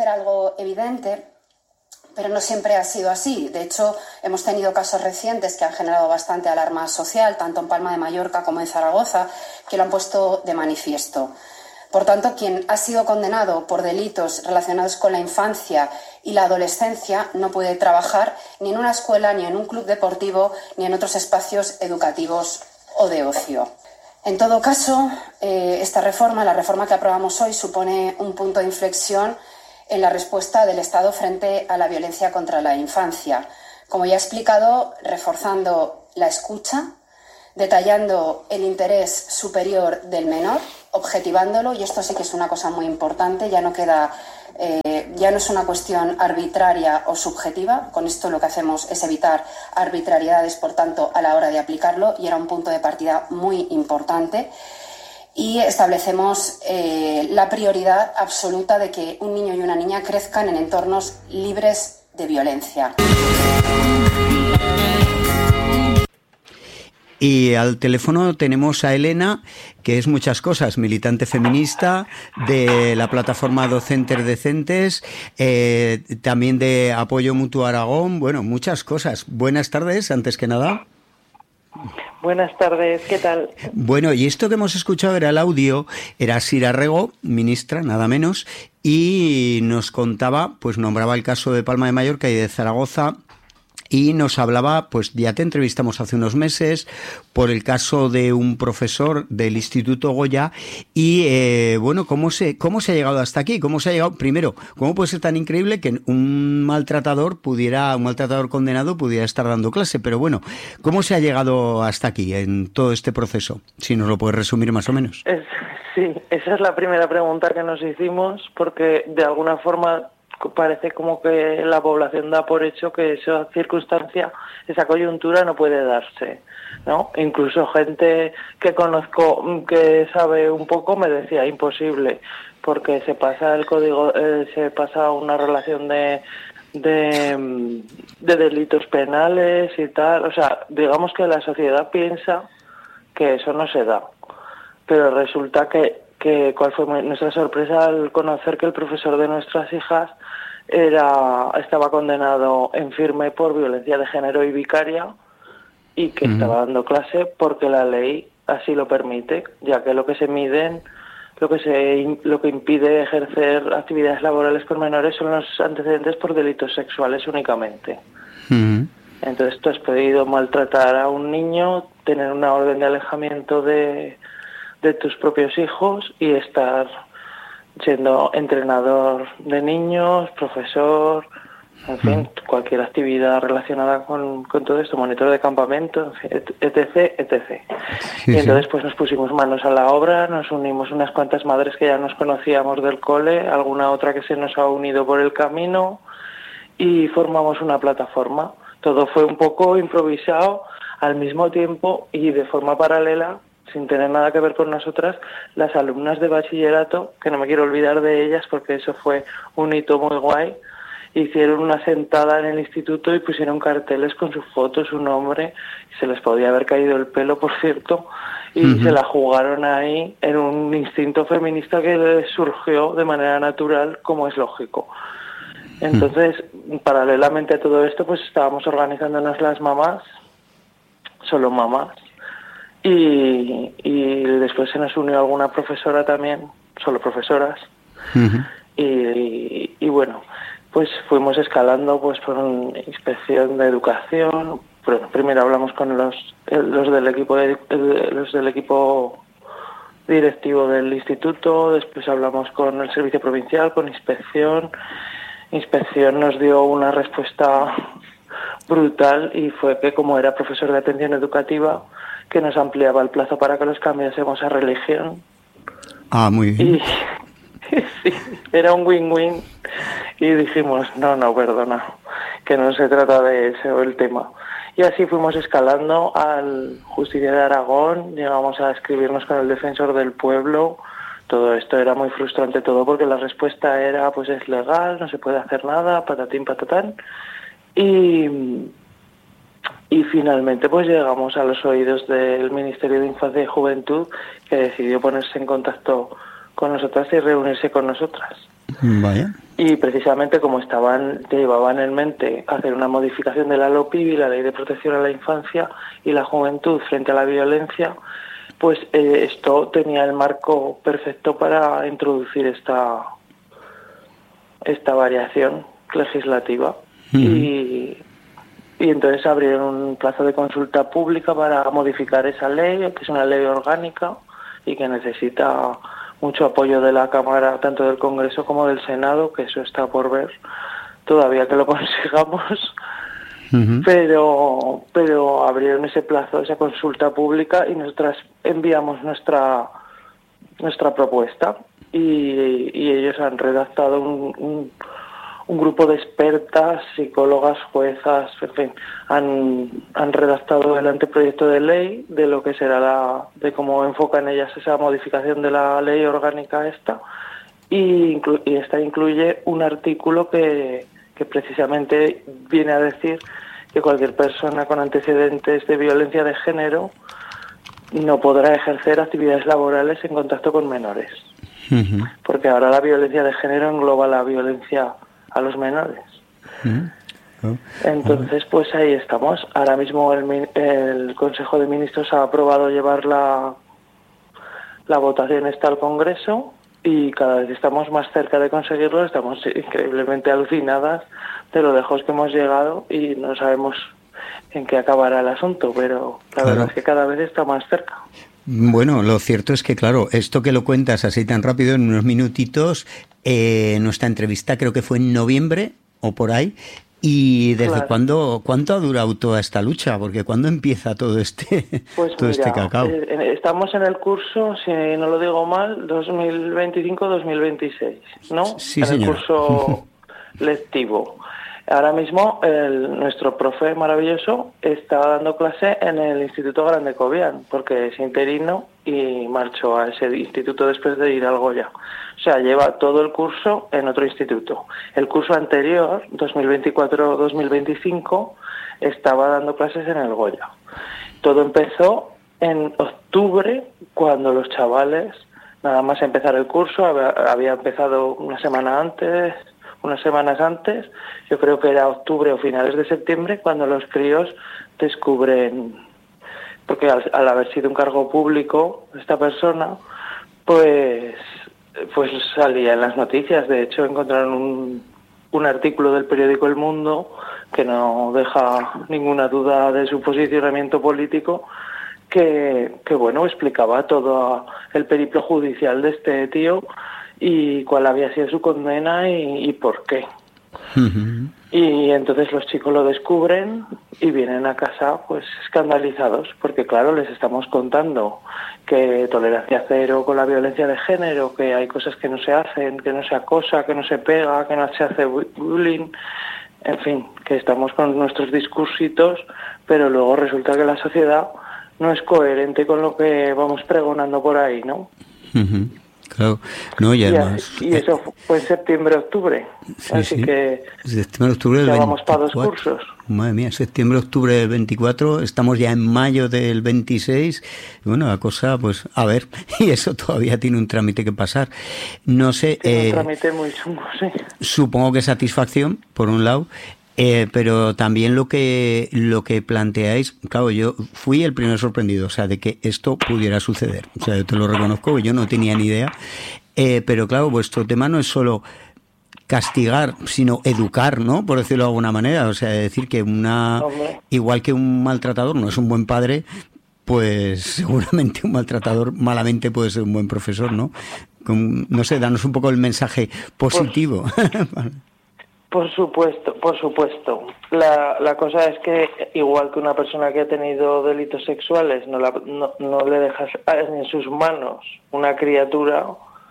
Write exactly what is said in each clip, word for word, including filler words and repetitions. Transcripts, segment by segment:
parecer algo evidente, pero no siempre ha sido así. De hecho, hemos tenido casos recientes que han generado bastante alarma social, tanto en Palma de Mallorca como en Zaragoza, que lo han puesto de manifiesto. Por tanto, quien ha sido condenado por delitos relacionados con la infancia y la adolescencia no puede trabajar ni en una escuela, ni en un club deportivo, ni en otros espacios educativos o de ocio. En todo caso, eh, esta reforma, la reforma que aprobamos hoy, supone un punto de inflexión en la respuesta del Estado frente a la violencia contra la infancia. Como ya he explicado, reforzando la escucha, detallando el interés superior del menor, objetivándolo, y esto sí que es una cosa muy importante, ya no queda, eh, ya no es una cuestión arbitraria o subjetiva. Con esto lo que hacemos es evitar arbitrariedades, por tanto, a la hora de aplicarlo, y era un punto de partida muy importante. Y establecemos eh, la prioridad absoluta de que un niño y una niña crezcan en entornos libres de violencia. Y al teléfono tenemos a Elena, que es muchas cosas, militante feminista de la plataforma Docentes Decentes, eh, también de Apoyo Mutuo Aragón, bueno, muchas cosas. Buenas tardes, antes que nada. Buenas tardes, ¿qué tal? Bueno, y esto que hemos escuchado era el audio, era Sira Rego, ministra, nada menos, y nos contaba, pues nombraba el caso de Palma de Mallorca y de Zaragoza, y nos hablaba, pues ya te entrevistamos hace unos meses por el caso de un profesor del Instituto Goya y, eh, bueno, ¿cómo se, cómo se ha llegado hasta aquí? ¿Cómo se ha llegado? Primero, ¿cómo puede ser tan increíble que un maltratador pudiera, un maltratador condenado pudiera estar dando clase? Pero bueno, ¿cómo se ha llegado hasta aquí en todo este proceso? Si nos lo puedes resumir más o menos. Es, sí, esa es la primera pregunta que nos hicimos, porque de alguna forma parece como que la población da por hecho que esa circunstancia, esa coyuntura no puede darse, ¿no? Incluso gente que conozco, que sabe un poco, me decía imposible, porque se pasa el código, eh, se pasa una relación de, de de delitos penales y tal. O sea, digamos que la sociedad piensa que eso no se da, pero resulta que que cuál fue nuestra sorpresa al conocer que el profesor de nuestras hijas era estaba condenado en firme por violencia de género y vicaria, y que uh-huh. estaba dando clase porque la ley así lo permite, ya que lo que se miden, lo que se lo que impide ejercer actividades laborales con menores son los antecedentes por delitos sexuales únicamente. Uh-huh. Entonces tú has podido maltratar a un niño, tener una orden de alejamiento de de tus propios hijos y estar siendo entrenador de niños, profesor, en fin, cualquier actividad relacionada con, con todo esto, monitor de campamento, en fin, etc, etcétera. Sí, y entonces pues nos pusimos manos a la obra, nos unimos unas cuantas madres que ya nos conocíamos del cole, alguna otra que se nos ha unido por el camino, y formamos una plataforma. Todo fue un poco improvisado al mismo tiempo y de forma paralela, sin tener nada que ver con nosotras, las alumnas de bachillerato, que no me quiero olvidar de ellas porque eso fue un hito muy guay, hicieron una sentada en el instituto y pusieron carteles con su foto, su nombre, y se les podía haber caído el pelo, por cierto, y uh-huh. se la jugaron ahí en un instinto feminista que les surgió de manera natural, como es lógico. Entonces, uh-huh. paralelamente a todo esto, pues estábamos organizándonos las mamás, solo mamás, Y, y después se nos unió alguna profesora también, solo profesoras, uh-huh. y, y, y bueno, pues fuimos escalando pues por una inspección de educación. Bueno, primero hablamos con los los del equipo de, los del equipo directivo del instituto, después hablamos con el servicio provincial, con inspección. Inspección nos dio una respuesta brutal y fue que, como era profesor de atención educativa, que nos ampliaba el plazo para que los cambiásemos a religión. Ah, muy bien. Y sí, era un win-win. Y dijimos, no, no, perdona, que no se trata de eso el tema. Y así fuimos escalando al Justicia de Aragón, llegamos a escribirnos con el Defensor del Pueblo. Todo esto era muy frustrante todo porque la respuesta era, pues es legal, no se puede hacer nada, patatín, patatán. Y... Y finalmente pues llegamos a los oídos del Ministerio de Infancia y Juventud, que decidió ponerse en contacto con nosotras y reunirse con nosotras. Vaya. Y precisamente como estaban, llevaban en mente hacer una modificación de la LOPIB, la Ley de Protección a la Infancia y la Juventud frente a la violencia, pues eh, esto tenía el marco perfecto para introducir esta, esta variación legislativa. Uh-huh. y, y entonces abrieron un plazo de consulta pública para modificar esa ley, que es una ley orgánica y que necesita mucho apoyo de la Cámara, tanto del Congreso como del Senado, que eso está por ver todavía que lo consigamos. Uh-huh. pero pero abrieron ese plazo, esa consulta pública, y nosotras enviamos nuestra nuestra propuesta y, y ellos han redactado un, un, un grupo de expertas, psicólogas, juezas, en fin, han, han redactado el anteproyecto de ley de lo que será la, de cómo enfocan ellas esa modificación de la ley orgánica esta, y, inclu, y esta incluye un artículo que, que precisamente viene a decir que cualquier persona con antecedentes de violencia de género no podrá ejercer actividades laborales en contacto con menores. Uh-huh. Porque ahora la violencia de género engloba la violencia a los menores. Uh-huh. Uh-huh. Entonces, pues ahí estamos. Ahora mismo el, el Consejo de Ministros ha aprobado llevar la, la votación esta al Congreso, y cada vez estamos más cerca de conseguirlo. Estamos increíblemente alucinadas de lo lejos que hemos llegado y no sabemos en qué acabará el asunto, pero la claro. verdad es que cada vez está más cerca. Bueno, lo cierto es que, claro, esto que lo cuentas así tan rápido, en unos minutitos, eh, nuestra entrevista creo que fue en noviembre o por ahí. ¿Y desde claro. cuándo, cuánto ha durado toda esta lucha? Porque ¿cuándo empieza todo este, pues todo mira, este cacao? Eh, estamos en el curso, si no lo digo mal, dos mil veinticinco dos mil veintiséis, ¿no? Sí, en señora. El curso lectivo. Ahora mismo el, nuestro profe maravilloso está dando clase en el Instituto Grande Cobian, porque es interino y marchó a ese instituto después de ir al Goya. O sea, lleva todo el curso en otro instituto. El curso anterior, dos mil veinticuatro dos mil veinticinco, estaba dando clases en el Goya. Todo empezó en octubre, cuando los chavales, nada más empezar el curso, había, había empezado una semana antes... unas semanas antes, yo creo que era octubre o finales de septiembre, cuando los críos descubren, porque al, al haber sido un cargo público esta persona, pues pues salía en las noticias. De hecho, encontraron un, un artículo del periódico El Mundo, que no deja ninguna duda de su posicionamiento político, que, que bueno, explicaba todo el periplo judicial de este tío, y cuál había sido su condena y, y por qué. Uh-huh. Y entonces los chicos lo descubren y vienen a casa pues escandalizados, porque claro, les estamos contando que tolerancia cero con la violencia de género, que hay cosas que no se hacen, que no se acosa, que no se pega, que no se hace bullying, en fin, que estamos con nuestros discursitos, pero luego resulta que la sociedad no es coherente con lo que vamos pregonando por ahí, ¿no? Uh-huh. Claro, no, y además... Y, y eso fue en septiembre, octubre. Sí, así sí. que septiembre, octubre del ya vamos para dos veinticuatro. cursos. Madre mía, septiembre, octubre del veinticuatro, estamos ya en mayo del veintiséis. Bueno, la cosa, pues, a ver, y eso todavía tiene un trámite que pasar. No sé... Tiene eh, un trámite muy chungo, sí. Supongo que satisfacción, por un lado. Eh, pero también lo que lo que planteáis, claro, yo fui el primer sorprendido, o sea, de que esto pudiera suceder. O sea, yo te lo reconozco, yo no tenía ni idea. Eh, pero claro, vuestro tema no es solo castigar, sino educar, ¿no? Por decirlo de alguna manera. O sea, decir que una Hombre. igual que un maltratador no es un buen padre, pues seguramente un maltratador malamente puede ser un buen profesor, ¿no? Con, no sé, danos un poco el mensaje positivo. Pues... Por supuesto, por supuesto. La, la cosa es que igual que una persona que ha tenido delitos sexuales no, la, no, no le dejas en sus manos una criatura,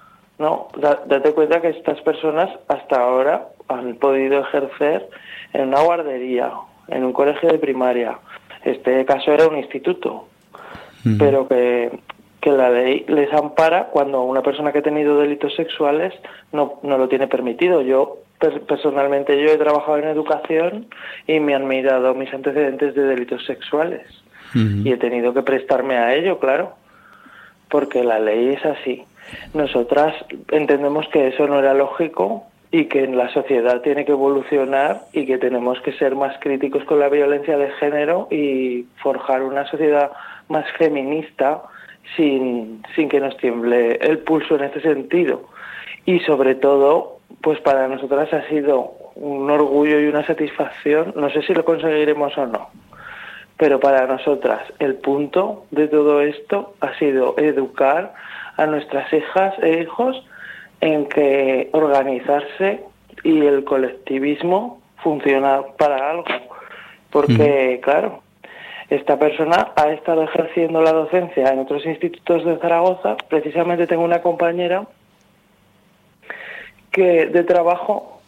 no, da, date cuenta que estas personas hasta ahora han podido ejercer en una guardería, en un colegio de primaria. Este caso era un instituto, uh-huh. pero que que la ley les ampara cuando una persona que ha tenido delitos sexuales no, no lo tiene permitido. Yo personalmente yo he trabajado en educación y me han mirado mis antecedentes de delitos sexuales uh-huh. y he tenido que prestarme a ello, claro, porque la ley es así. Nosotras entendemos que eso no era lógico y que la sociedad tiene que evolucionar y que tenemos que ser más críticos con la violencia de género y forjar una sociedad más feminista sin, sin que nos tiemble el pulso en este sentido. Y sobre todo, pues para nosotras ha sido un orgullo y una satisfacción, no sé si lo conseguiremos o no, pero para nosotras el punto de todo esto ha sido educar a nuestras hijas e hijos en que organizarse y el colectivismo funciona para algo. Porque, mm. claro, esta persona ha estado ejerciendo la docencia en otros institutos de Zaragoza. Precisamente tengo una compañera que de trabajo